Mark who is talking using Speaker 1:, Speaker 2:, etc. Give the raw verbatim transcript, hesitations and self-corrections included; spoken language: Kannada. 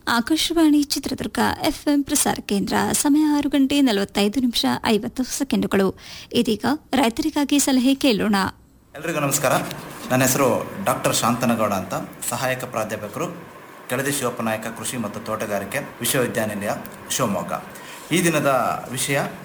Speaker 1: ಆಕಾಶವಾಣಿ ಚಿತ್ರದುರ್ಗ ಎಫ್ಎಂ ಪ್ರಸಾರ ಕೇಂದ್ರ. ಸಮಯ ಆರು ಗಂಟೆ ನಲವತ್ತೈದು ನಿಮಿಷ ಐವತ್ತು ಸೆಕೆಂಡುಗಳು. ಇದೀಗ ರೈತರಿಗಾಗಿ ಸಲಹೆ ಕೇಳೋಣ.
Speaker 2: ಎಲ್ರಿಗೂ ನಮಸ್ಕಾರ. ನನ್ನ ಹೆಸರು ಡಾಕ್ಟರ್ ಶಾಂತನಗೌಡ ಅಂತ, ಸಹಾಯಕ ಪ್ರಾಧ್ಯಾಪಕರು, ಕೆಳದಿ ಶಿವಪ್ಪನಾಯಕ ಕೃಷಿ ಮತ್ತು ತೋಟಗಾರಿಕೆ ವಿಶ್ವವಿದ್ಯಾನಿಲಯ, ಶಿವಮೊಗ್ಗ. ಈ ದಿನದ ವಿಷಯ